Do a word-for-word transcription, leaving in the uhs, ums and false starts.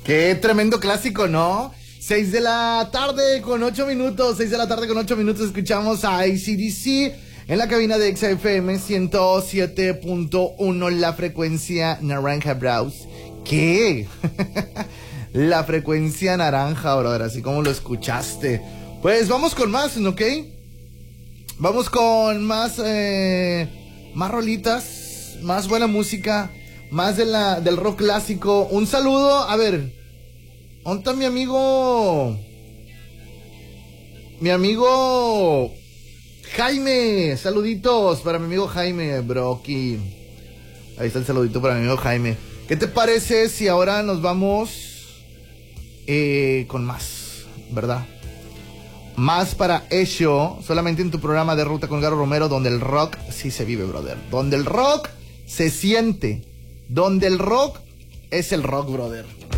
Qué tremendo clásico, ¿no? Seis de la tarde con ocho minutos, seis de la tarde con ocho minutos, escuchamos a A C D C en la cabina de X F M ciento siete punto uno, la frecuencia naranja, bros. ¿Qué? La frecuencia naranja, brother, así como lo escuchaste. Pues vamos con más, ¿ok? Vamos con más, eh, más rolitas, más buena música, más de la, del rock clásico. Un saludo, a ver, ¿dónde está mi amigo? Mi amigo Jaime, saluditos para mi amigo Jaime, broki. Ahí está el saludito para mi amigo Jaime. ¿Qué te parece si ahora nos vamos eh, con más, verdad? Más para ello, solamente en tu programa de Ruta con Garo Romero, donde el rock sí se vive, brother. Donde el rock se siente. Donde el rock es el rock, brother.